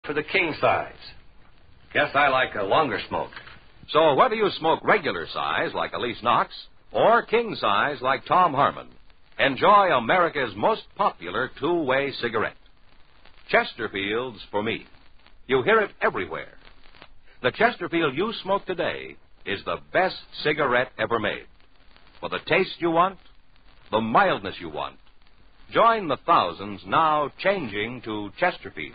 for the king size. Guess I like a longer smoke. So whether you smoke regular size like Elise Knox or king size like Tom Harmon, enjoy America's most popular two-way cigarette. Chesterfield's for me. You hear it everywhere. The Chesterfield you smoke today is the best cigarette ever made. For the taste you want, the mildness you want, join the thousands now changing to Chesterfield.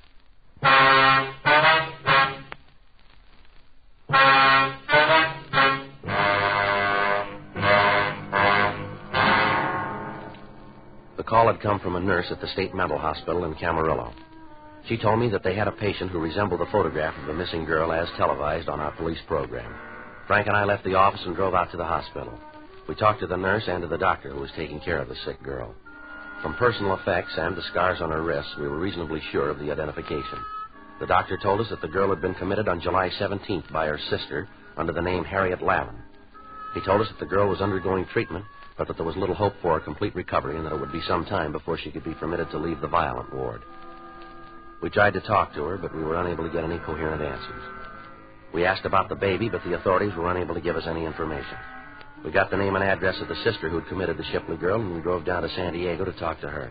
The call had come from a nurse at the State Mental Hospital in Camarillo. She told me that they had a patient who resembled the photograph of the missing girl as televised on our police program. Frank and I left the office and drove out to the hospital. We talked to the nurse and to the doctor who was taking care of the sick girl. From personal effects and the scars on her wrists, we were reasonably sure of the identification. The doctor told us that the girl had been committed on July 17th by her sister under the name Harriet Lavin. He told us that the girl was undergoing treatment, but that there was little hope for a complete recovery and that it would be some time before she could be permitted to leave the violent ward. We tried to talk to her, but we were unable to get any coherent answers. We asked about the baby, but the authorities were unable to give us any information. We got the name and address of the sister who had committed the Shipley girl, and we drove down to San Diego to talk to her.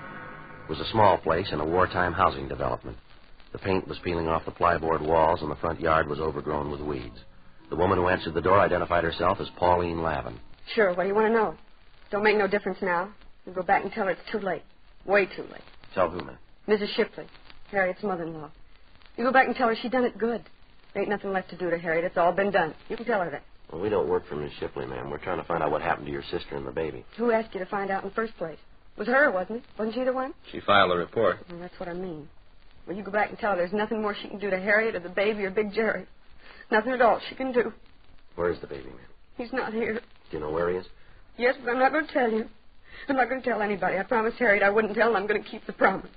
It was a small place in a wartime housing development. The paint was peeling off the plyboard walls, and the front yard was overgrown with weeds. The woman who answered the door identified herself as Pauline Lavin. Sure, what do you want to know? Don't make no difference now. You go back and tell her it's too late. Way too late. Tell who, ma'am? Mrs. Shipley, Harriet's mother-in-law. You go back and tell her she done it good. There ain't nothing left to do to Harriet. It's all been done. You can tell her that. Well, we don't work for Miss Shipley, ma'am. We're trying to find out what happened to your sister and the baby. Who asked you to find out in the first place? It was her, wasn't it? Wasn't she the one? She filed a report. Well, that's what I mean. Well, you go back and tell her there's nothing more she can do to Harriet or the baby or Big Jerry. Nothing at all she can do. Where is the baby, ma'am? He's not here. Do you know where he is? Yes, but I'm not going to tell you. I'm not going to tell anybody. I promised Harriet I wouldn't tell, and I'm going to keep the promise.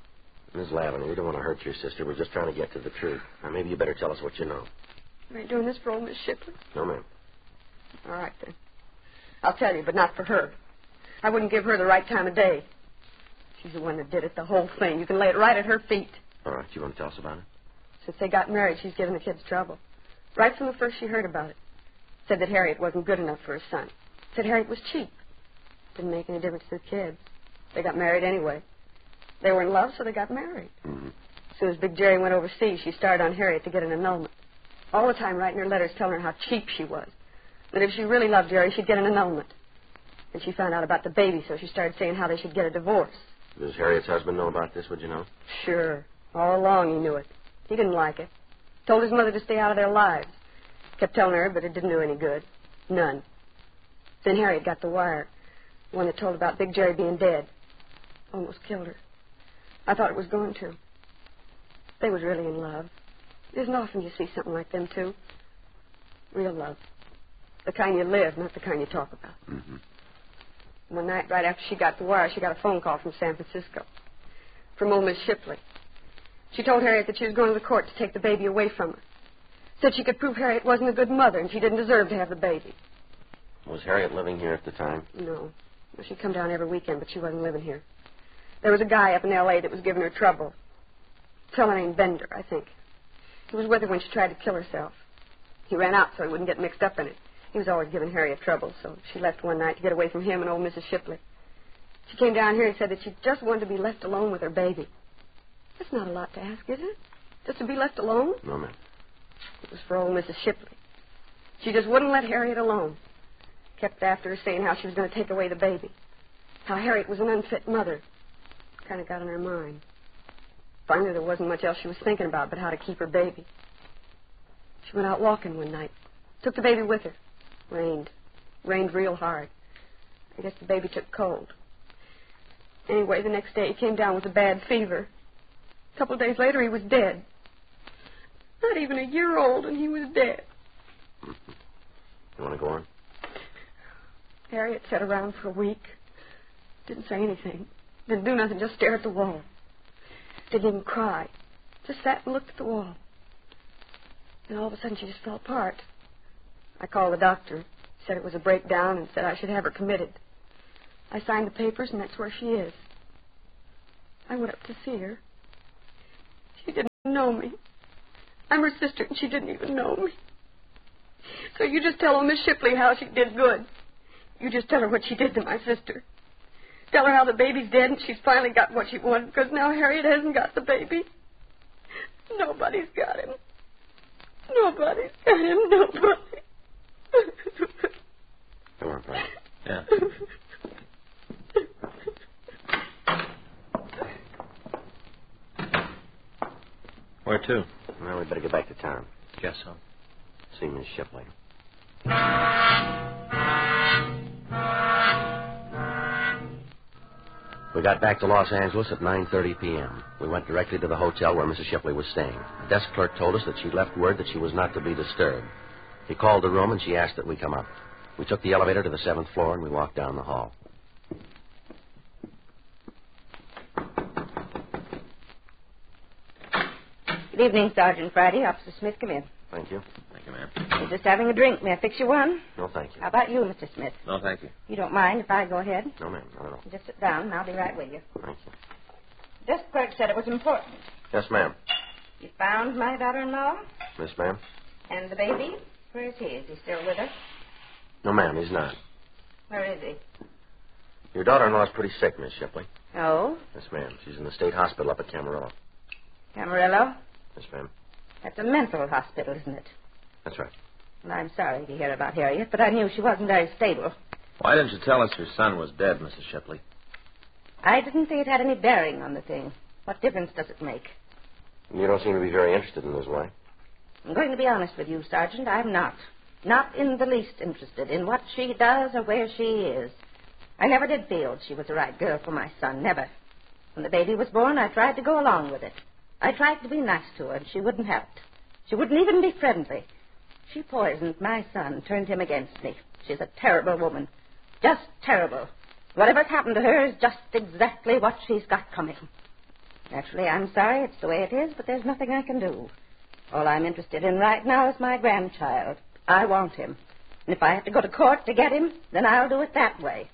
Miss Lavin, we don't want to hurt your sister. We're just trying to get to the truth. Now, maybe you better tell us what you know. Are you doing this for old Miss Shipley? No, ma'am. All right, then. I'll tell you, but not for her. I wouldn't give her the right time of day. She's the one that did it, the whole thing. You can lay it right at her feet. All right, you want to tell us about it? Since they got married, she's given the kids trouble. Right from the first she heard about it. Said that Harriet wasn't good enough for her son. Said Harriet was cheap. Didn't make any difference to the kids. They got married anyway. They were in love, so they got married. Mm-hmm. As soon as Big Jerry went overseas, she started on Harriet to get an annulment. All the time writing her letters telling her how cheap she was. That if she really loved Jerry, she'd get an annulment. And she found out about the baby, so she started saying how they should get a divorce. Does Harriet's husband know about this, would you know? Sure. All along he knew it. He didn't like it. Told his mother to stay out of their lives. Kept telling her, but it didn't do any good. None. Then Harriet got the wire. The one that told about Big Jerry being dead. Almost killed her. I thought it was going to. They was really in love. It isn't often you see something like them two. Real love. The kind you live, not the kind you talk about. Mm-hmm. One night, right after she got the wire, she got a phone call from San Francisco. From old Miss Shipley. She told Harriet that she was going to the court to take the baby away from her. Said she could prove Harriet wasn't a good mother and she didn't deserve to have the baby. Was Harriet living here at the time? No. Well, she'd come down every weekend, but she wasn't living here. There was a guy up in L.A. that was giving her trouble. A fellow named Bender, I think. He was with her when she tried to kill herself. He ran out so he wouldn't get mixed up in it. He was always giving Harriet trouble, so she left one night to get away from him and old Mrs. Shipley. She came down here and said that she just wanted to be left alone with her baby. That's not a lot to ask, is it? Just to be left alone? No, ma'am. It was for old Mrs. Shipley. She just wouldn't let Harriet alone. Kept after her saying how she was going to take away the baby. How Harriet was an unfit mother. Kind of got on her mind. Finally, there wasn't much else she was thinking about but how to keep her baby. She went out walking one night. Took the baby with her. Rained. Rained real hard. I guess the baby took cold. Anyway, the next day he came down with a bad fever. A couple of days later, he was dead. Not even a year old, and he was dead. Mm-hmm. You want to go on? Harriet sat around for a week. Didn't say anything. Didn't do nothing, just stare at the wall. Didn't even cry. Just sat and looked at the wall. And all of a sudden, she just fell apart. I called the doctor. Said it was a breakdown and said I should have her committed. I signed the papers, and that's where she is. I went up to see her. She didn't know me. I'm her sister, and she didn't even know me. So you just tell Miss Shipley how she did good. You just tell her what she did to my sister. Tell her how the baby's dead and she's finally got what she wanted, because now Harriet hasn't got the baby. Nobody's got him. Nobody's got him. Nobody. Come on, Frank. Yeah. Where to? Well, we better get back to town. Guess so. See Miss Shipley. We got back to Los Angeles at 9:30 p.m. We went directly to the hotel where Mrs. Shipley was staying. The desk clerk told us that she'd left word that she was not to be disturbed. He called the room, and she asked that we come up. We took the elevator to the 7th floor, and we walked down the hall. Good evening, Sergeant Friday. Officer Smith, come in. Thank you. Thank you, ma'am. You're just having a drink. May I fix you one? No, thank you. How about you, Mr. Smith? No, thank you. You don't mind if I go ahead? No, ma'am. Not at all. Just sit down, and I'll be right with you. Thank you. Desk clerk said it was important. Yes, ma'am. You found my daughter-in-law Yes, ma'am. and the baby? Where is he? Is he still with her? No, ma'am, he's not. Where is he? Your daughter-in-law's pretty sick, Miss Shipley. Oh, Yes, ma'am. She's in the state hospital up at Camarillo. Camarillo? Yes, ma'am. That's a mental hospital, isn't it? That's right. Well, I'm sorry to hear about Harriet, but I knew she wasn't very stable. Why didn't you tell us your son was dead, Mrs. Shipley? I didn't think it had any bearing on the thing. What difference does it make? You don't seem to be very interested in his wife. I'm going to be honest with you, Sergeant. I'm not. Not in the least interested in what she does or where she is. I never did feel she was the right girl for my son. Never. When the baby was born, I tried to go along with it. I tried to be nice to her, and she wouldn't have it. She wouldn't even be friendly. She poisoned my son, turned him against me. She's a terrible woman. Just terrible. Whatever's happened to her is just exactly what she's got coming. Naturally, I'm sorry it's the way it is, but there's nothing I can do. All I'm interested in right now is my grandchild. I want him. And if I have to go to court to get him, then I'll do it that way.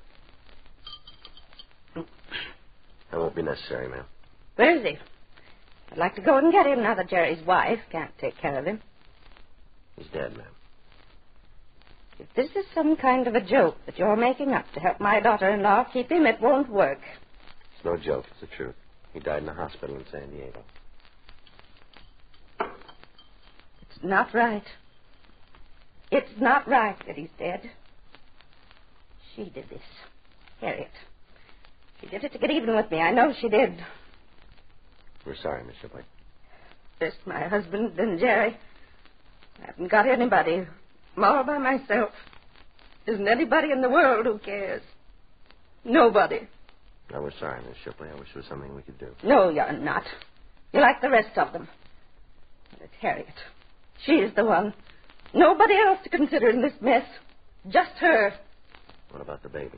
That won't be necessary, ma'am. Where is he? I'd like to go and get him now that Jerry's wife can't take care of him. He's dead, ma'am. If this is some kind of a joke that you're making up to help my daughter-in-law keep him, it won't work. It's no joke. It's the truth. He died in a hospital in San Diego. It's not right. It's not right that he's dead. She did this. Harriet. She did it to get even with me. I know she did. We're sorry, Miss Shipley. First my husband, then Jerry. I haven't got anybody. I'm all by myself. There isn't anybody in the world who cares. Nobody. No, we're sorry, Miss Shipley. I wish there was something we could do. No, you're not. You're like the rest of them. But it's Harriet. She's the one. Nobody else to consider in this mess. Just her. What about the baby?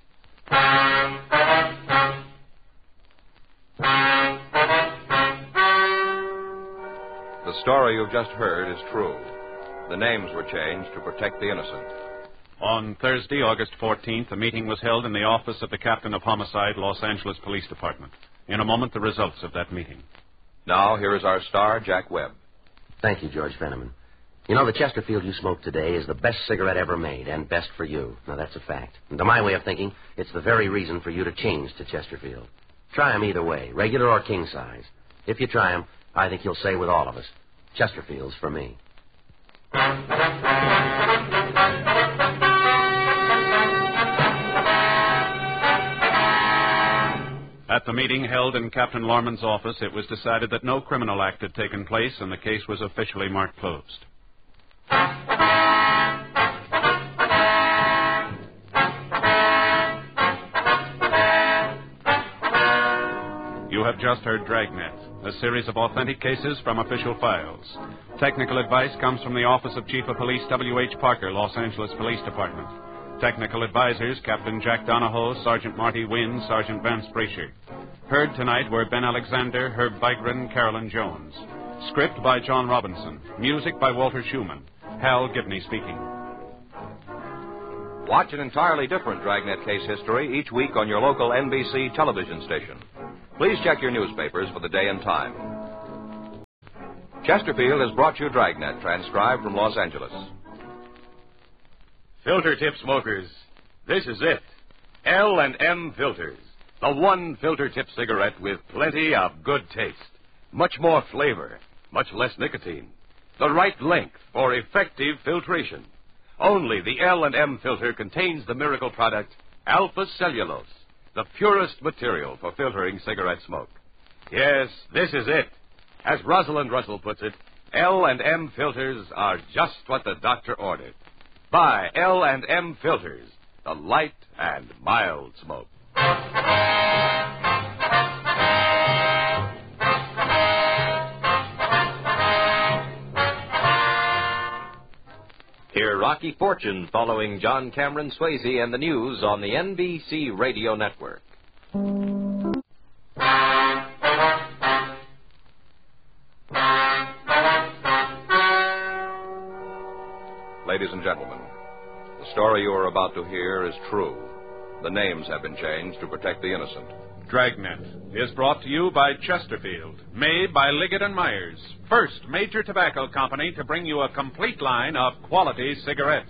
The story you've just heard is true. The names were changed to protect the innocent. On Thursday, August 14th, a meeting was held in the office of the Captain of Homicide, Los Angeles Police Department. In a moment, the results of that meeting. Now, here is our star, Jack Webb. Thank you, George Fenneman. You know, the Chesterfield you smoked today is the best cigarette ever made, and best for you. Now, that's a fact. And to my way of thinking, it's the very reason for you to change to Chesterfield. Try 'em either way, regular or king size. If you try 'em, I think you'll say with all of us, Chesterfield's for me. At the meeting held in Captain Lorman's office, it was decided that no criminal act had taken place, and the case was officially marked closed. You have just heard Dragnet, a series of authentic cases from official files. Technical advice comes from the Office of Chief of Police W.H. Parker, Los Angeles Police Department. Technical advisors, Captain Jack Donahoe, Sergeant Marty Wynn, Sergeant Vance Brasher. Heard tonight were Ben Alexander, Herb Vigran, Carolyn Jones. Script by John Robinson. Music by Walter Schumann. Hal Gibney speaking. Watch an entirely different Dragnet case history each week on your local NBC television station. Please check your newspapers for the day and time. Chesterfield has brought you Dragnet, transcribed from Los Angeles. Filter tip smokers, this is it. L&M Filters. The one filter tip cigarette with plenty of good taste. Much more flavor. Much less nicotine. The right length for effective filtration. Only the L&M filter contains the miracle product, alpha cellulose, the purest material for filtering cigarette smoke. Yes, this is it. As Rosalind Russell puts it, L&M filters are just what the doctor ordered. Buy L&M filters, the light and mild smoke. Hear Rocky Fortune following John Cameron Swayze and the news on the NBC Radio Network. Ladies and gentlemen, the story you are about to hear is true. The names have been changed to protect the innocent. Dragnet is brought to you by Chesterfield, made by Liggett & Myers, first major tobacco company to bring you a complete line of quality cigarettes.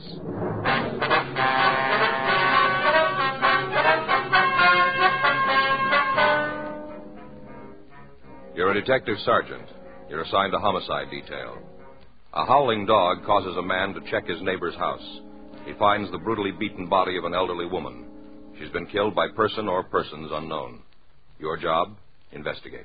You're a detective sergeant. You're assigned to homicide detail. A howling dog causes a man to check his neighbor's house. He finds the brutally beaten body of an elderly woman. She's been killed by person or persons unknown. Your job, investigate.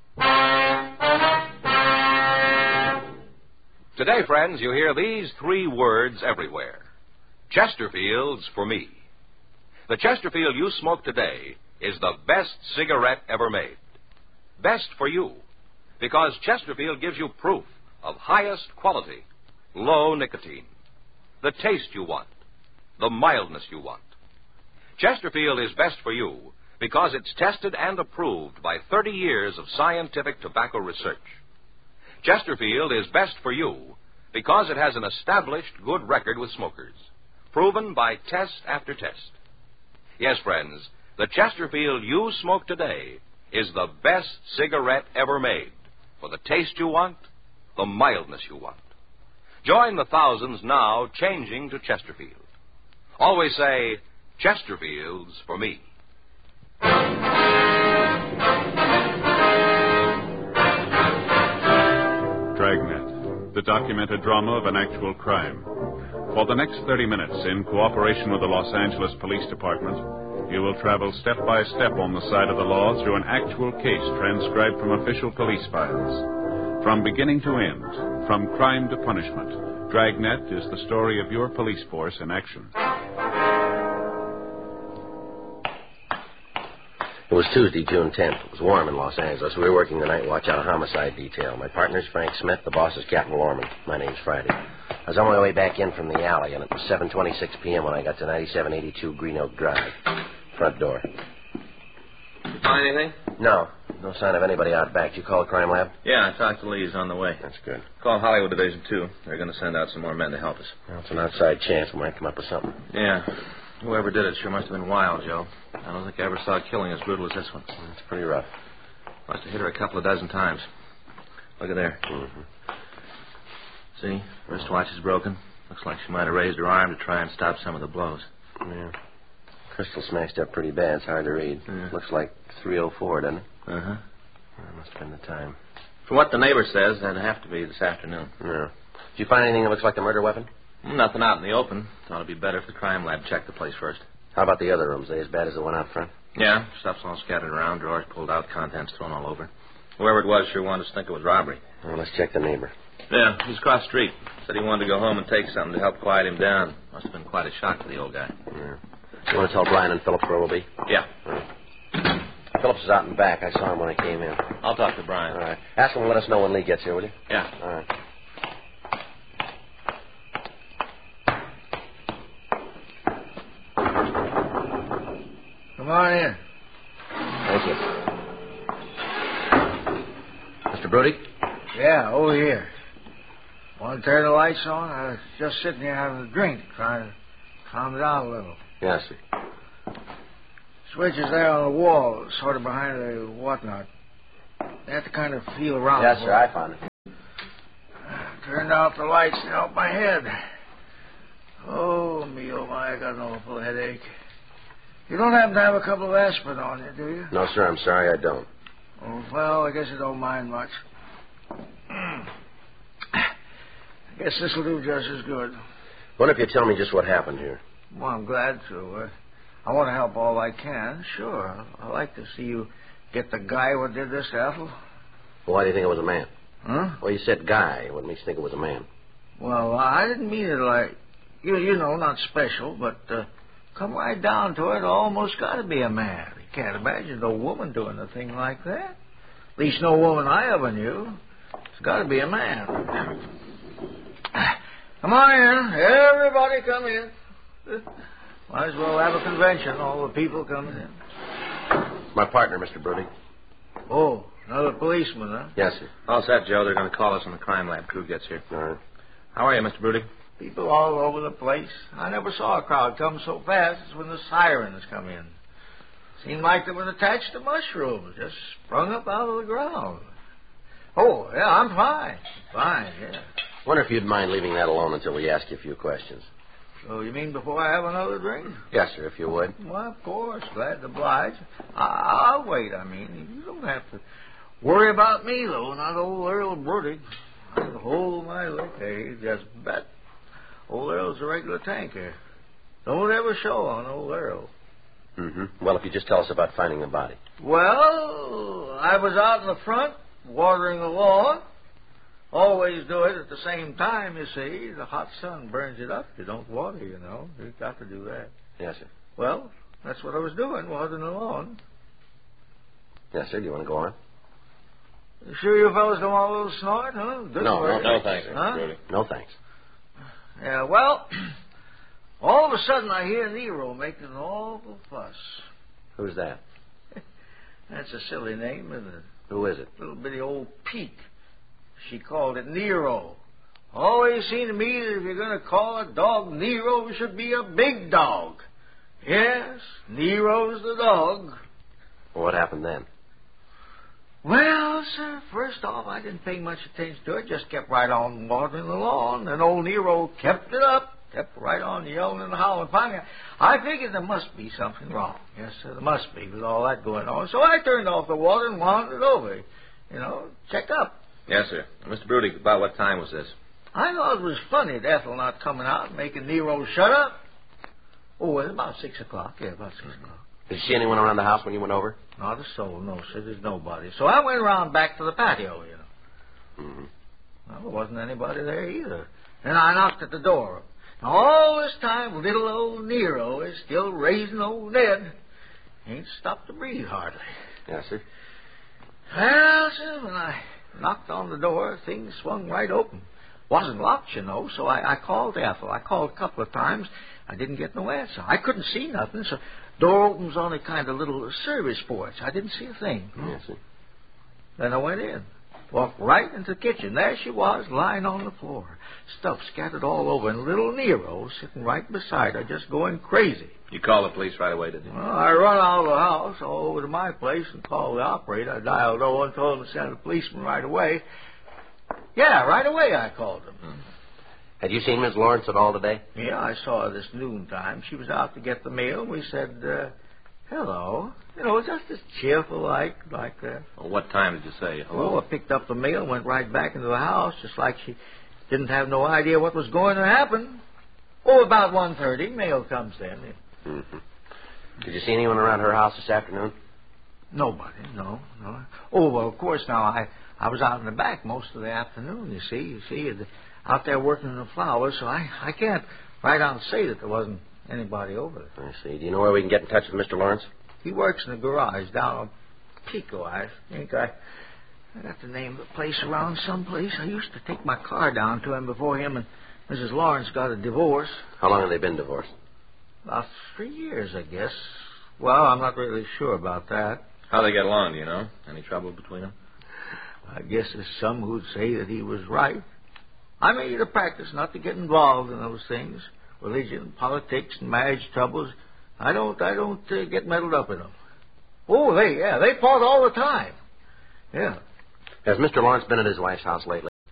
Today, friends, you hear these three words everywhere. Chesterfield's for me. The Chesterfield you smoke today is the best cigarette ever made. Best for you, because Chesterfield gives you proof of highest quality, low nicotine, the taste you want, the mildness you want. Chesterfield is best for you because it's tested and approved by 30 years of scientific tobacco research. Chesterfield is best for you because it has an established good record with smokers, proven by test after test. Yes, friends, the Chesterfield you smoke today is the best cigarette ever made for the taste you want, the mildness you want. Join the thousands now changing to Chesterfield. Always say, Chesterfield's for me. Dragnet, the documented drama of an actual crime. For the next 30 minutes, in cooperation with the Los Angeles Police Department, you will travel step by step on the side of the law through an actual case transcribed from official police files. From beginning to end, from crime to punishment, Dragnet is the story of your police force in action. It was Tuesday, June 10th. It was warm in Los Angeles. We were working the night watch out of homicide detail. My partner's Frank Smith. The boss is Captain Lorman. My name's Friday. I was on my way back in from the alley, and it was 7:26 p.m. when I got to 9782 Green Oak Drive. Front door. You find anything? No. No sign of anybody out back. Did you call the crime lab? Yeah, I talked to Lee. He's on the way. That's good. Call Hollywood Division 2. They're going to send out some more men to help us. Well, it's an outside chance we might come up with something. Yeah. Whoever did it sure must have been wild, Joe. I don't think I ever saw a killing as brutal as this one. It's pretty rough. Must have hit her a couple of dozen times. Look at there. Mm-hmm. See? Wristwatch is broken. Looks like she might have raised her arm to try and stop some of the blows. Yeah. Crystal smashed up pretty bad. It's hard to read. Yeah. Looks like 3:04, doesn't it? Uh-huh. That must have been the time. From what the neighbor says, that'd have to be this afternoon. Yeah. Did you find anything that looks like a murder weapon? Nothing out in the open. Thought it'd be better if the crime lab checked the place first. How about the other rooms? Are they as bad as the one out front? Yeah, stuff's all scattered around, drawers pulled out, contents thrown all over. Whoever it was sure wanted us to think it was robbery. Well, let's check the neighbor. Yeah, he's across the street. Said he wanted to go home and take something to help quiet him down. Must have been quite a shock to the old guy. Yeah. You want to tell Brian and Phillips where we'll be? Yeah. Phillips is out and back. I saw him when I came in. I'll talk to Brian. All right. Ask him to let us know when Lee gets here, will you? Yeah. All right. Come on in. Thank you. Mr. Brody? Yeah, over here. Want to turn the lights on? I was just sitting here having a drink, trying to calm down a little. Yes, sir. Switch is there on the wall, sort of behind the whatnot. You have to kind of feel around. Yes, sir. I found it. turned out the lights to help my head. Oh, my, I got an awful headache. You don't happen to have a couple of aspirin on you, do you? No, sir, I'm sorry, I don't. Oh, well, I guess you don't mind much. I guess this will do just as good. What if you tell me just what happened here? Well, I'm glad to. I want to help all I can, sure. I'd like to see you get the guy who did this, Ethel. Well, why do you think it was a man? Huh? Well, you said guy. What makes you think it was a man? Well, I didn't mean it like, you know, not special, but come right down to it, almost got to be a man. You can't imagine no woman doing a thing like that. At least no woman I ever knew. It's got to be a man. Come on in. Everybody come in. Might as well have a convention, all the people coming in. My partner, Mr. Brody. Oh, another policeman, huh? Yes, sir. All set, Joe. They're going to call us when the crime lab crew gets here. All right. How are you, Mr. Broody? People all over the place. I never saw a crowd come so fast as when the sirens come in. Seemed like they were attached to mushrooms, just sprung up out of the ground. Oh, yeah, I'm fine. Fine, yeah. Wonder if you'd mind leaving that alone until we ask you a few questions. So you mean before I have another drink? Yes, sir, if you would. Well, of course. Glad to oblige. I'll wait, I mean. You don't have to worry about me, though, not old Earl Brody. I'll hold my liquor, you just bet. Old Earl's a regular tanker. Don't ever show on old Earl. Mm-hmm. Well, if you just tell us about finding the body. Well, I was out in the front watering the lawn. Always do it at the same time, you see. The hot sun burns it up. You don't water, you know. You've got to do that. Yes, sir. Well, that's what I was doing, watering the lawn. Yes, sir. Do you want to go on? You sure you fellas don't want a little snort, huh? No, thanks. Huh? Really. No, thanks. Yeah, well, all of a sudden I hear Nero making an awful fuss. Who's that? That's a silly name, isn't it? Who is it? Little bitty old Peak. She called it Nero. Always seemed to me that if you're going to call a dog Nero, it should be a big dog. Yes, Nero's the dog. Well, what happened then? Well, sir, first off, I didn't pay much attention to it. Just kept right on watering the lawn. And old Nero kept it up. Kept right on yelling and howling. Finally, I figured there must be something wrong. Yes, sir, there must be with all that going on. So I turned off the water and wandered over. You know, check up. Yes, sir. Mr. Broody, about what time was this? I thought it was funny, Ethel not coming out and making Nero shut up. Oh, it was about 6 o'clock. Yeah, about 6 o'clock. Did you see anyone around the house when you went over? Not a soul, no, sir. There's nobody. So I went around back to the patio, you know. Mm-hmm. Well, there wasn't anybody there either. Then I knocked at the door. Now, all this time, little old Nero is still raising old Ned. Ain't stopped to breathe hardly. Yes, sir. Well, sir, when I knocked on the door, things swung right open. Wasn't locked, you know, so I called Ethel. I called a couple of times. I didn't get no answer. I couldn't see nothing, so door opens on a kind of little service porch. I didn't see a thing. Yes, sir. Then I went in. Walked right into the kitchen. There she was, lying on the floor. Stuff scattered all over, and little Nero sitting right beside her, just going crazy. You called the police right away, didn't you? Well, I run out of the house, all over to my place, and called the operator. I dialed 0 and told him to send a policeman right away. Yeah, right away I called him. Had you seen Miss Lawrence at all today? Yeah, I saw her this noontime. She was out to get the mail, and we said, hello. You know, just as cheerful like that. Well, what time did you say hello? Oh, I picked up the mail and went right back into the house, just like she didn't have no idea what was going to happen. Oh, about 1:30, mail comes then. Mm-hmm. Did you see anyone around her house this afternoon? Nobody, no. Oh, well, of course, now, I was out in the back most of the afternoon, you see, out there working in the flowers, so I can't right out say that there wasn't anybody over there. I see. Do you know where we can get in touch with Mr. Lawrence? He works in the garage down on Pico, I think. I got the name of the place around someplace. I used to take my car down to him before him and Mrs. Lawrence got a divorce. How long have they been divorced? About 3 years, I guess. Well, I'm not really sure about that. How they get along, do you know? Any trouble between them? I guess there's some who'd say that he was right. I made it a practice not to get involved in those things. Religion, politics, and marriage troubles. I don't get meddled up in them. Oh, they fought all the time. Yeah. Has Mr. Lawrence been at his wife's house lately?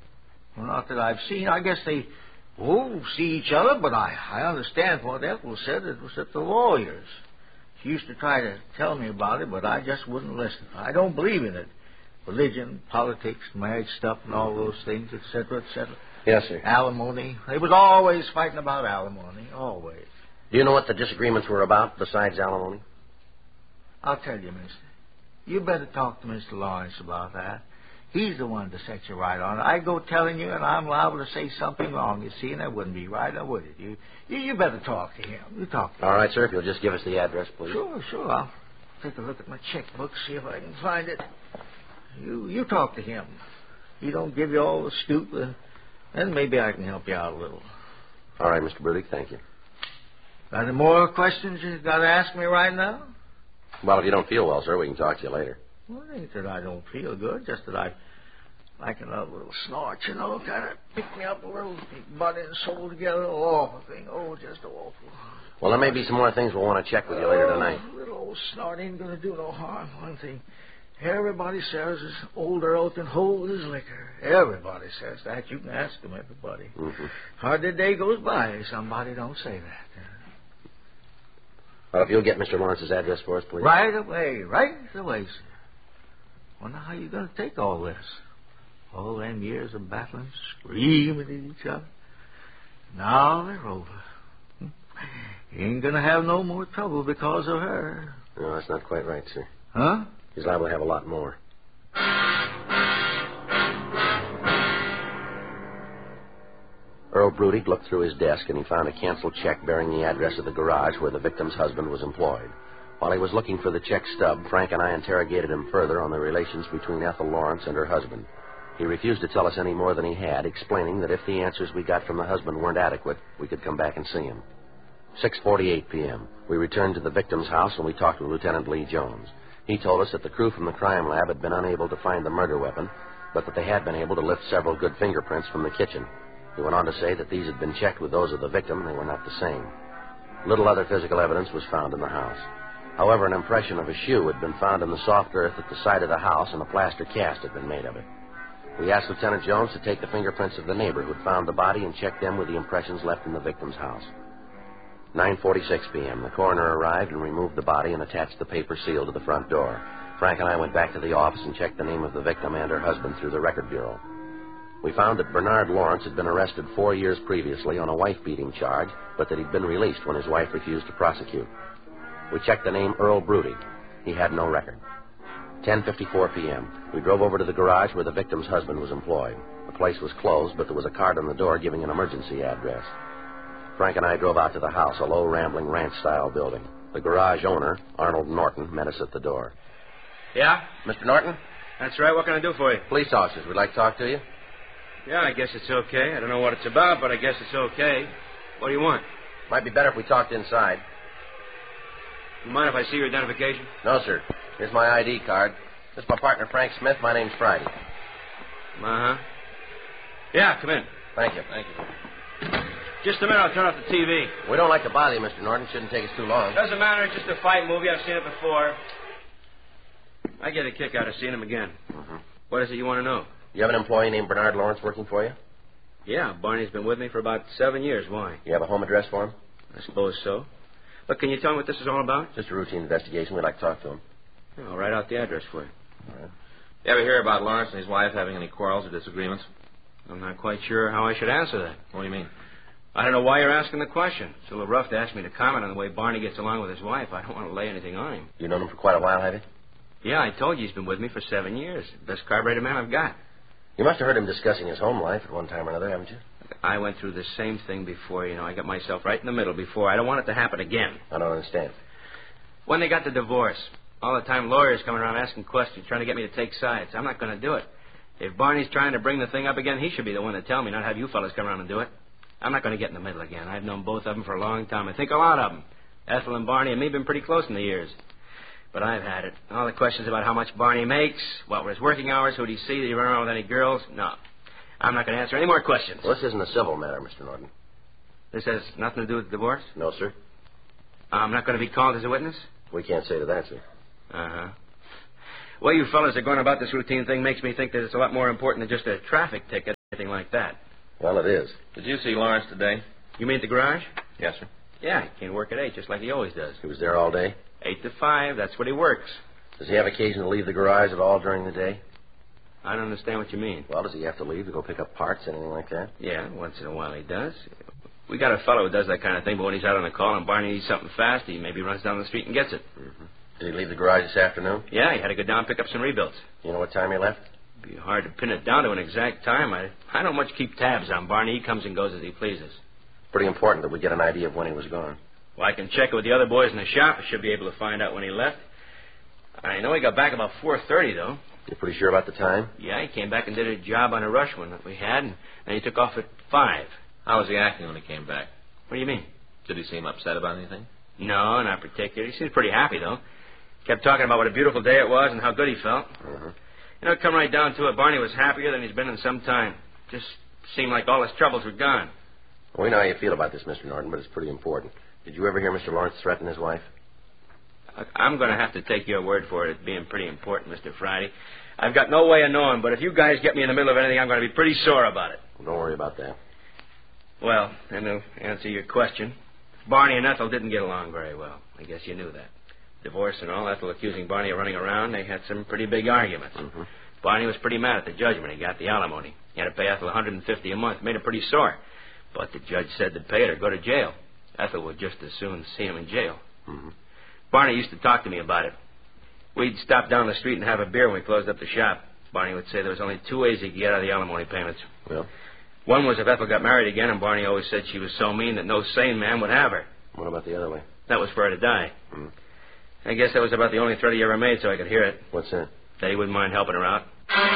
Well, not that I've seen. I guess they, see each other, but I understand what Ethel said. It was at the lawyer's. She used to try to tell me about it, but I just wouldn't listen. I don't believe in it. Religion, politics, marriage stuff, and all those things, etc., etc. Yes, sir. Alimony. They was always fighting about alimony, always. Do you know what the disagreements were about besides alimony? I'll tell you, mister. You better talk to Mr. Lawrence about that. He's the one to set you right on it. I go telling you, and I'm liable to say something wrong, you see, and that wouldn't be right, now would it? You better talk to him. You talk to him. All right, sir, if you'll just give us the address, please. Sure. I'll take a look at my checkbook, see if I can find it. You talk to him. He don't give you all the scoop, then maybe I can help you out a little. All right, Mr. Brudig, thank you. Got any more questions you got to ask me right now? Well, if you don't feel well, sir, we can talk to you later. Well, it ain't that I don't feel good, just that I like another little snort, kind of pick me up a little, body and soul together, awful thing. Just awful. Well, there may be some more things we'll want to check with you later tonight. A little old snort ain't going to do no harm. One thing everybody says is old Earl can hold his liquor. Everybody says that. You can ask them, everybody. Mm-hmm. Hardly a day goes by somebody don't say that. Well, if you'll get Mr. Lawrence's address for us, please. Right away, sir. Wonder how you going to take all this. All them years of battling, screaming at each other. Now they're over. You ain't going to have no more trouble because of her. No, that's not quite right, sir. Huh? He's liable to have a lot more. Earl Brudig looked through his desk and he found a canceled check bearing the address of the garage where the victim's husband was employed. While he was looking for the check stub, Frank and I interrogated him further on the relations between Ethel Lawrence and her husband. He refused to tell us any more than he had, explaining that if the answers we got from the husband weren't adequate, we could come back and see him. 6:48 p.m. We returned to the victim's house and we talked with Lieutenant Lee Jones. He told us that the crew from the crime lab had been unable to find the murder weapon, but that they had been able to lift several good fingerprints from the kitchen. He went on to say that these had been checked with those of the victim and they were not the same. Little other physical evidence was found in the house. However, an impression of a shoe had been found in the soft earth at the side of the house and a plaster cast had been made of it. We asked Lieutenant Jones to take the fingerprints of the neighbor who had found the body and check them with the impressions left in the victim's house. 9:46 p.m. The coroner arrived and removed the body and attached the paper seal to the front door. Frank and I went back to the office and checked the name of the victim and her husband through the record bureau. We found that Bernard Lawrence had been arrested 4 years previously on a wife-beating charge, but that he'd been released when his wife refused to prosecute. We checked the name Earl Brudig. He had no record. 10:54 p.m. We drove over to the garage where the victim's husband was employed. The place was closed, but there was a card on the door giving an emergency address. Frank and I drove out to the house, a low, rambling ranch-style building. The garage owner, Arnold Norton, met us at the door. Yeah? Mr. Norton? That's right. What can I do for you? Police officers. We'd like to talk to you. Yeah, I guess it's okay. I don't know what it's about, but I guess it's okay. What do you want? Might be better if we talked inside. You mind if I see your identification? No, sir. Here's my ID card. This is my partner, Frank Smith. My name's Friday. Uh-huh. Yeah, come in. Thank you. Just a minute, I'll turn off the TV. We don't like to bother you, Mr. Norton. Shouldn't take us too long. Doesn't matter. It's just a fight movie. I've seen it before. I get a kick out of seeing him again. Mm-hmm. What is it you want to know? You have an employee named Bernard Lawrence working for you? Yeah, Barney's been with me for about 7 years. Why? You have a home address for him? I suppose so. But can you tell me what this is all about? Just a routine investigation. We'd like to talk to him. I'll write out the address for you. All right. You ever hear about Lawrence and his wife having any quarrels or disagreements? I'm not quite sure how I should answer that. What do you mean? I don't know why you're asking the question. It's a little rough to ask me to comment on the way Barney gets along with his wife. I don't want to lay anything on him. You've known him for quite a while, have you? Yeah, I told you he's been with me for 7 years. Best carbureted man I've got. You must have heard him discussing his home life at one time or another, haven't you? I went through the same thing before. I got myself right in the middle before. I don't want it to happen again. I don't understand. When they got the divorce, all the time lawyers coming around asking questions, trying to get me to take sides. I'm not going to do it. If Barney's trying to bring the thing up again, he should be the one to tell me, not have you fellas come around and do it. I'm not going to get in the middle again. I've known both of them for a long time. I think a lot of them. Ethel and Barney and me have been pretty close in the years. But I've had it. All the questions about how much Barney makes, what were his working hours, who'd he see, did he run around with any girls? No. I'm not going to answer any more questions. Well, this isn't a civil matter, Mr. Norton. This has nothing to do with the divorce? No, sir. I'm not going to be called as a witness? We can't say to that, sir. Uh-huh. The way you fellas are going about this routine thing makes me think that it's a lot more important than just a traffic ticket. anything like that. Well, it is. Did you see Lawrence today? You mean at the garage? Yes, sir. Yeah, he came to work at 8, just like he always does. He was there all day? 8 to 5, that's what he works. Does he have occasion to leave the garage at all during the day? I don't understand what you mean. Well, does he have to leave to go pick up parts, anything like that? Yeah, once in a while he does. We got a fellow who does that kind of thing, but when he's out on a call and Barney needs something fast, he maybe runs down the street and gets it. Mm-hmm. Did he leave the garage this afternoon? Yeah, he had to go down and pick up some rebuilds. You know what time he left? It'd be hard to pin it down to an exact time. I don't much keep tabs on Barney. He comes and goes as he pleases. Pretty important that we get an idea of when he was gone. Well, I can check it with the other boys in the shop. I should be able to find out when he left. I know he got back about 4:30, though. You're pretty sure about the time? Yeah, he came back and did a job on a rush one that we had, and then he took off at 5. How was he acting when he came back? What do you mean? Did he seem upset about anything? No, not particularly. He seemed pretty happy, though. Kept talking about what a beautiful day it was and how good he felt. Mm-hmm. You know, come right down to it, Barney was happier than he's been in some time. Just seemed like all his troubles were gone. We know how you feel about this, Mr. Norton, but it's pretty important. Did you ever hear Mr. Lawrence threaten his wife? I'm going to have to take your word for it as being pretty important, Mr. Friday. I've got no way of knowing, but if you guys get me in the middle of anything, I'm going to be pretty sore about it. Well, don't worry about that. Well, and to answer your question, Barney and Ethel didn't get along very well. I guess you knew that. Divorce and all, Ethel accusing Barney of running around, they had some pretty big arguments. Mm-hmm. Barney was pretty mad at the judge when he got the alimony. He had to pay Ethel $150 a month. Made him pretty sore. But the judge said to pay it or go to jail. Ethel would just as soon see him in jail. Mm-hmm. Barney used to talk to me about it. We'd stop down the street and have a beer when we closed up the shop. Barney would say there was only 2 ways he could get out of the alimony payments. Well? One was if Ethel got married again, and Barney always said she was so mean that no sane man would have her. What about the other way? That was for her to die. Mm. I guess that was about the only threat he ever made so I could hear it. What's that? That he wouldn't mind helping her out.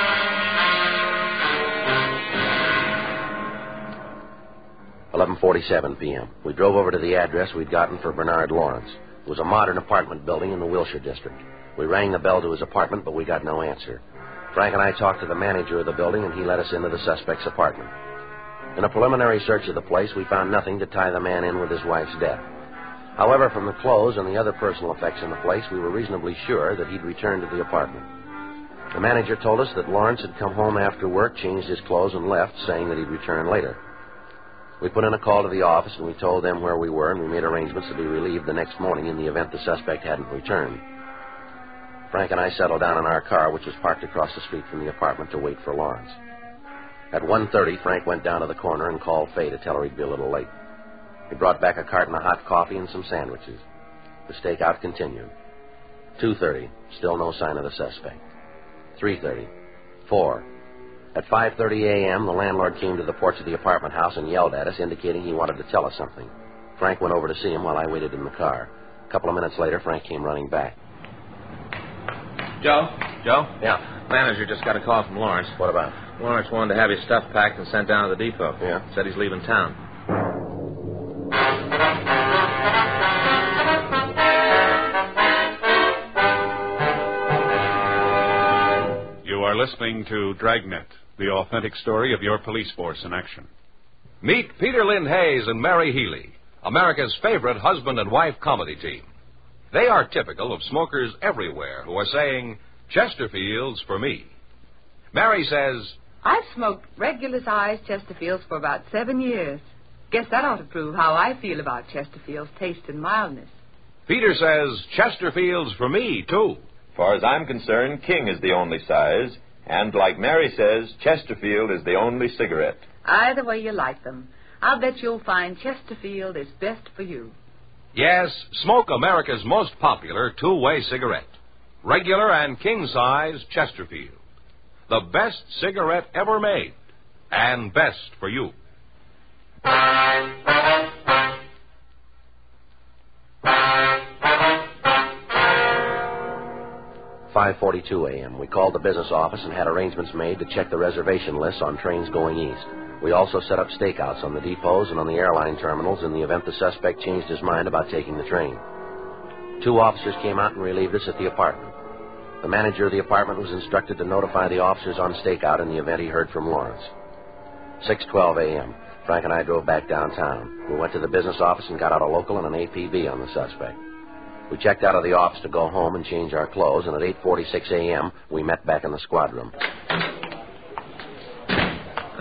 11:47 p.m. We drove over to the address we'd gotten for Bernard Lawrence. It was a modern apartment building in the Wilshire district. We rang the bell to his apartment, but we got no answer. Frank and I talked to the manager of the building, and he let us into the suspect's apartment. In a preliminary search of the place, we found nothing to tie the man in with his wife's death. However, from the clothes and the other personal effects in the place, we were reasonably sure that he'd returned to the apartment. The manager told us that Lawrence had come home after work, changed his clothes, and left, saying that he'd return later. We put in a call to the office, and we told them where we were, and we made arrangements to be relieved the next morning in the event the suspect hadn't returned. Frank and I settled down in our car, which was parked across the street from the apartment, to wait for Lawrence. At 1:30, Frank went down to the corner and called Fay to tell her he'd be a little late. He brought back a carton of hot coffee and some sandwiches. The stakeout continued. 2:30, still no sign of the suspect. 3:30, 4. At 5:30 a.m., the landlord came to the porch of the apartment house and yelled at us, indicating he wanted to tell us something. Frank went over to see him while I waited in the car. A couple of minutes later, Frank came running back. Joe? Joe? Yeah. Manager just got a call from Lawrence. What about? Lawrence wanted to have his stuff packed and sent down to the depot. Yeah? Said he's leaving town. You are listening to Dragnet, the authentic story of your police force in action. Meet Peter Lynn Hayes and Mary Healy, America's favorite husband and wife comedy team. They are typical of smokers everywhere who are saying, Chesterfields for me. Mary says, I've smoked regular-sized Chesterfields for about 7 years. Guess that ought to prove how I feel about Chesterfield's taste and mildness. Peter says, Chesterfields for me, too. Far as I'm concerned, King is the only size. And like Mary says, Chesterfield is the only cigarette. Either way you like them, I'll bet you'll find Chesterfield is best for you. Yes, smoke America's most popular two-way cigarette. Regular and king-size Chesterfield. The best cigarette ever made. And best for you. 5:42 a.m. We called the business office and had arrangements made to check the reservation lists on trains going east. We also set up stakeouts on the depots and on the airline terminals in the event the suspect changed his mind about taking the train. 2 officers came out and relieved us at the apartment. The manager of the apartment was instructed to notify the officers on stakeout in the event he heard from Lawrence. 6:12 a.m. Frank and I drove back downtown. We went to the business office and got out a local and an APB on the suspect. We checked out of the office to go home and change our clothes, and at 8:46 a.m., we met back in the squad room.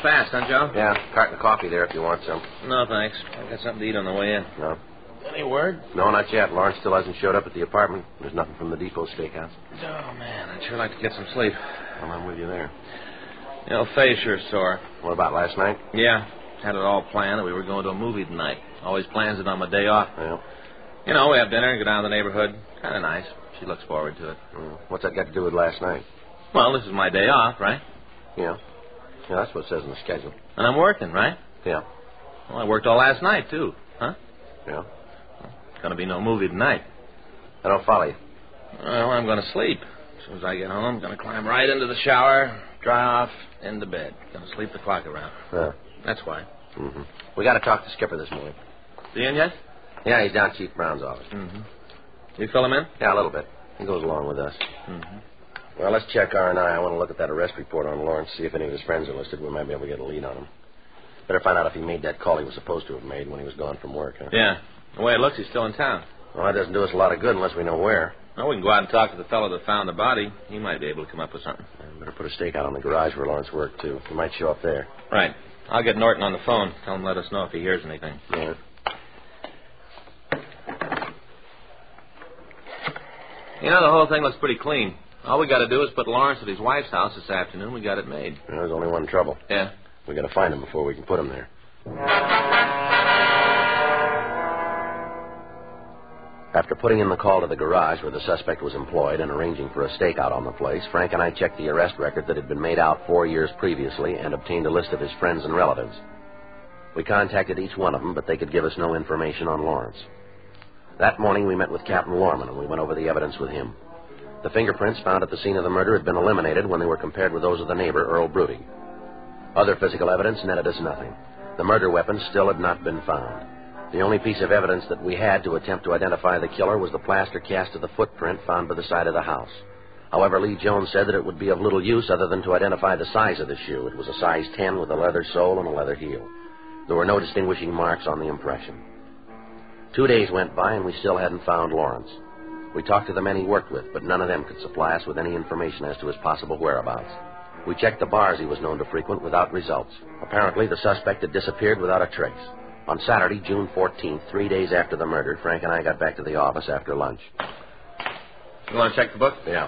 fast, huh, Joe? Yeah, carton of coffee there if you want some. No, thanks. I've got something to eat on the way in. No? Any word? No, not yet. Lawrence still hasn't showed up at the apartment. There's nothing from the Depot Steakhouse. Oh, man, I'd sure like to get some sleep. Well, I'm with you there. You know, face sure sore. What about last night? Yeah, had it all planned that we were going to a movie tonight. Always plans it on my day off. Well. You know, we have dinner and go down to the neighborhood. Kind of nice. She looks forward to it. What's that got to do with last night? Well, this is my day off, right? Yeah. Yeah, that's what it says in the schedule. And I'm working, right? Yeah. Well, I worked all last night, too. Huh? Yeah. Gonna be no movie tonight. I don't follow you. Well, I'm gonna sleep. As soon as I get home, I'm gonna climb right into the shower, dry off, into bed. Gonna sleep the clock around. Yeah. That's why. Mm-hmm. We got to talk to Skipper this morning. Is he in yet? Yeah, he's down at Chief Brown's office. Mm-hmm. You fill him in? Yeah, a little bit. He goes along with us. Mm-hmm. Well, let's check R&I. I want to look at that arrest report on Lawrence, see if any of his friends are listed. We might be able to get a lead on him. Better find out if he made that call he was supposed to have made when he was gone from work, huh? Yeah. The way it looks, he's still in town. Well, that doesn't do us a lot of good unless we know where. Well, we can go out and talk to the fellow that found the body. He might be able to come up with something. Better put a stake out on the garage where Lawrence worked, too. He might show up there. Right. I'll get Norton on the phone. Tell him to let us know if he hears anything. Yeah. You know, the whole thing looks pretty clean. All we got to do is put Lawrence at his wife's house this afternoon. We got it made. Yeah, there's only one trouble. Yeah? We got to find him before we can put him there. After putting in the call to the garage where the suspect was employed and arranging for a stakeout on the place, Frank and I checked the arrest record that had been made out 4 years previously and obtained a list of his friends and relatives. We contacted each one of them, but they could give us no information on Lawrence. That morning, we met with Captain Lorman, and we went over the evidence with him. The fingerprints found at the scene of the murder had been eliminated when they were compared with those of the neighbor, Earl Brudig. Other physical evidence netted us nothing. The murder weapon still had not been found. The only piece of evidence that we had to attempt to identify the killer was the plaster cast of the footprint found by the side of the house. However, Lee Jones said that it would be of little use other than to identify the size of the shoe. It was a size 10 with a leather sole and a leather heel. There were no distinguishing marks on the impression. 2 days went by, and we still hadn't found Lawrence. We talked to the men he worked with, but none of them could supply us with any information as to his possible whereabouts. We checked the bars he was known to frequent without results. Apparently, the suspect had disappeared without a trace. On Saturday, June 14th, 3 days after the murder, Frank and I got back to the office after lunch. You want to check the book? Yeah.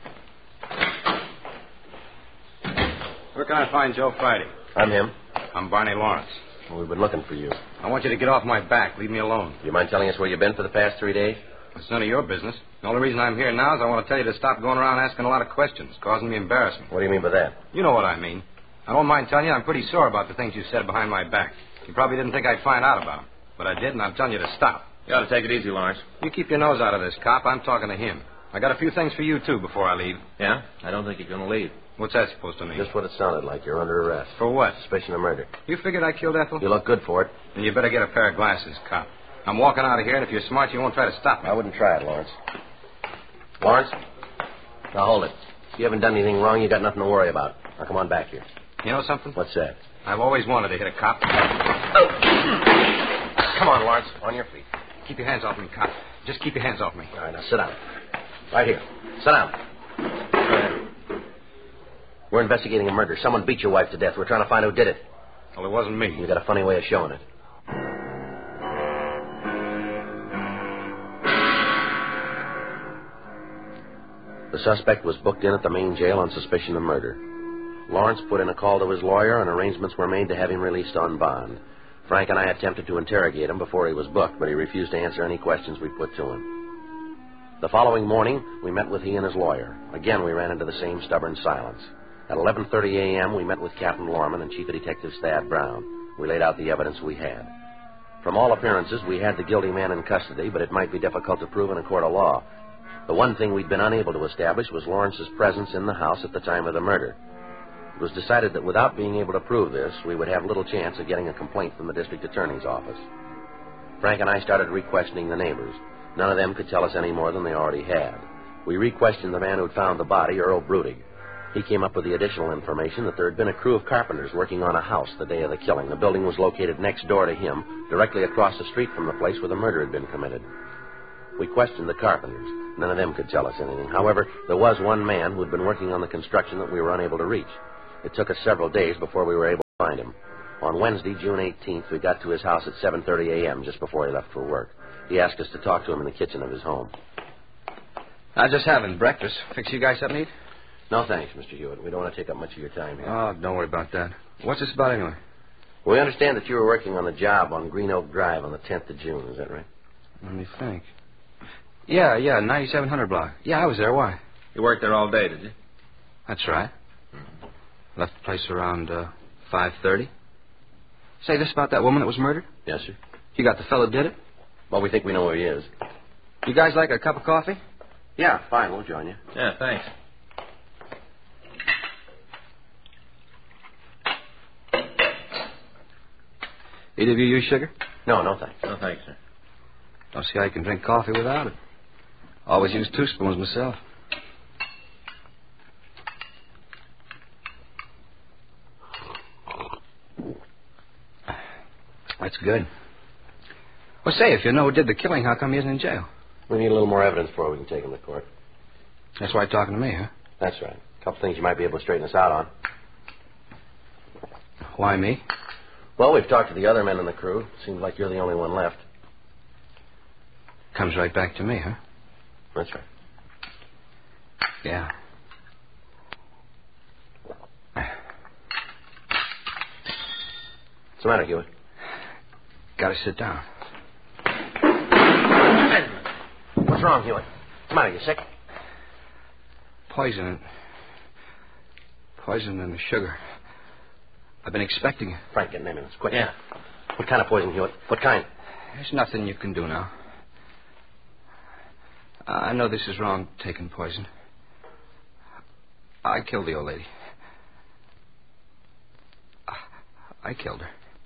Where can I find Joe Friday? I'm him. I'm Barney Lawrence. Well, we've been looking for you. I want you to get off my back. Leave me alone. Do you mind telling us where you've been for the past 3 days? It's none of your business. The only reason I'm here now is I want to tell you to stop going around asking a lot of questions, causing me embarrassment. What do you mean by that? You know what I mean. I don't mind telling you I'm pretty sore about the things you said behind my back. You probably didn't think I'd find out about them. But I did, and I'm telling you to stop. You ought to take it easy, Lawrence. You keep your nose out of this, cop. I'm talking to him. I got a few things for you, too, before I leave. Yeah? I don't think you're going to leave. What's that supposed to mean? Just what it sounded like. You're under arrest. For what? Suspicion of murder. You figured I killed Ethel? You look good for it. Then you better get a pair of glasses, cop. I'm walking out of here, and if you're smart, you won't try to stop me. I wouldn't try it, Lawrence. Lawrence? Now, hold it. If you haven't done anything wrong, you got nothing to worry about. Now, come on back here. You know something? What's that? I've always wanted to hit a cop. Come on, Lawrence. On your feet. Keep your hands off me, cop. Just keep your hands off me. All right, now sit down. Right here. Sit down. We're investigating a murder. Someone beat your wife to death. We're trying to find who did it. Well, it wasn't me. You got a funny way of showing it. The suspect was booked in at the main jail on suspicion of murder. Lawrence put in a call to his lawyer, and arrangements were made to have him released on bond. Frank and I attempted to interrogate him before he was booked, but he refused to answer any questions we put to him. The following morning, we met with he and his lawyer. Again, we ran into the same stubborn silence. At 11:30 a.m., we met with Captain Lorman and Chief Detective Thad Brown. We laid out the evidence we had. From all appearances, we had the guilty man in custody, but it might be difficult to prove in a court of law. The one thing we'd been unable to establish was Lawrence's presence in the house at the time of the murder. It was decided that without being able to prove this, we would have little chance of getting a complaint from the district attorney's office. Frank and I started re-questioning the neighbors. None of them could tell us any more than they already had. We re-questioned the man who'd found the body, Earl Brudig. He came up with the additional information that there had been a crew of carpenters working on a house the day of the killing. The building was located next door to him, directly across the street from the place where the murder had been committed. We questioned the carpenters. None of them could tell us anything. However, there was one man who had been working on the construction that we were unable to reach. It took us several days before we were able find him. On Wednesday, June 18th, we got to his house at 7:30 a.m., just before he left for work. He asked us to talk to him in the kitchen of his home. I was just having breakfast. Fix you guys something to eat? No, thanks, Mr. Hewitt. We don't want to take up much of your time here. Oh, don't worry about that. What's this about anyway? We understand that you were working on the job on Green Oak Drive on the 10th of June. Is that right? Let me think. Yeah, 9700 block. Yeah, I was there. Why? You worked there all day, did you? That's right. Left the place around 5:30. Say, this about that woman that was murdered? Yes, sir. You got the fellow that did it? Well, we think we know where he is. You guys like a cup of coffee? Yeah, fine. We'll join you. Yeah, thanks. Either of you use sugar? No, thanks. No, thanks, sir. Don't see how you can drink coffee without it. Always use 2 spoons myself. That's good. Well, say, if you know who did the killing, how come he isn't in jail? We need a little more evidence before we can take him to court. That's why you're talking to me, huh? That's right. A couple things you might be able to straighten us out on. Why me? Well, we've talked to the other men in the crew. Seems like you're the only one left. Comes right back to me, huh? That's right. Yeah. What's the matter, Hewitt? Gotta sit down. What's wrong, Hewitt? What's the matter? You sick? Poison in the sugar. I've been expecting it. Frank, get an ambulance, quick. Yeah. What kind of poison, Hewitt? What kind? There's nothing you can do now. I know this is wrong, taking poison. I killed the old lady. I killed her.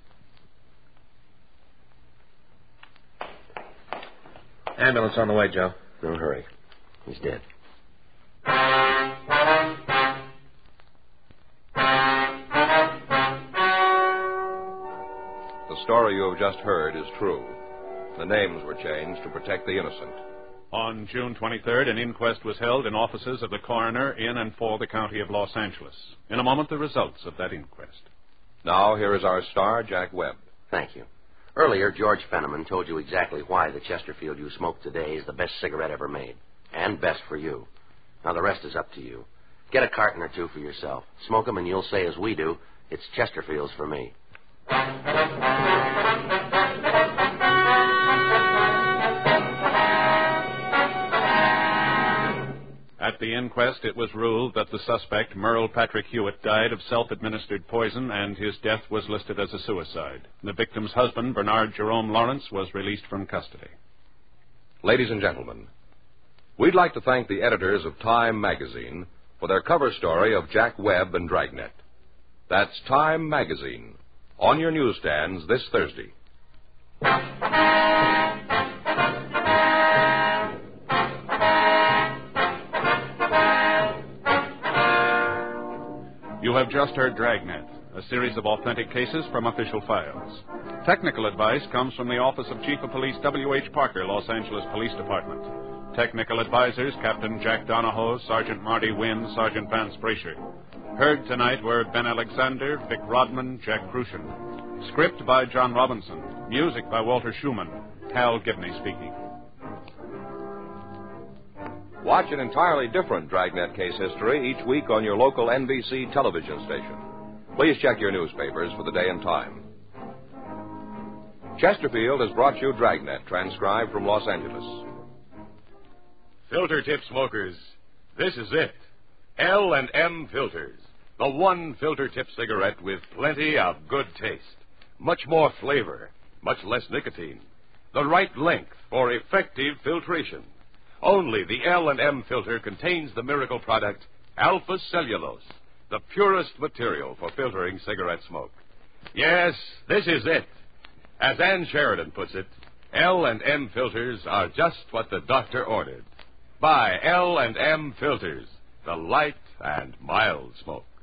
Ambulance on the way, Joe. Don't hurry. He's dead. The story you have just heard is true. The names were changed to protect the innocent. On June 23rd, an inquest was held in offices of the coroner in and for the county of Los Angeles. In a moment, the results of that inquest. Now, here is our star, Jack Webb. Thank you. Earlier, George Fenneman told you exactly why the Chesterfield you smoke today is the best cigarette ever made. And best for you. Now, the rest is up to you. Get a carton or two for yourself. Smoke them and you'll say as we do, it's Chesterfield's for me. At the inquest, it was ruled that the suspect, Merle Patrick Hewitt, died of self-administered poison, and his death was listed as a suicide. The victim's husband, Bernard Jerome Lawrence, was released from custody. Ladies and gentlemen, we'd like to thank the editors of Time magazine for their cover story of Jack Webb and Dragnet. That's Time magazine, on your newsstands this Thursday. You have just heard Dragnet, a series of authentic cases from official files. Technical advice comes from the Office of Chief of Police W.H. Parker, Los Angeles Police Department. Technical advisors, Captain Jack Donahoe, Sergeant Marty Wynn, Sergeant Vance Brasher. Heard tonight were Ben Alexander, Vic Rodman, Jack Crucian. Script by John Robinson. Music by Walter Schumann. Hal Gibney speaking. Watch an entirely different Dragnet case history each week on your local NBC television station. Please check your newspapers for the day and time. Chesterfield has brought you Dragnet, transcribed from Los Angeles. Filter tip smokers, this is it. L&M Filters, the one filter tip cigarette with plenty of good taste, much more flavor, much less nicotine, the right length for effective filtration. Only the L&M filter contains the miracle product Alpha Cellulose, the purest material for filtering cigarette smoke. Yes, this is it. As Ann Sheridan puts it, L&M filters are just what the doctor ordered. Buy L&M filters, the light and mild smoke.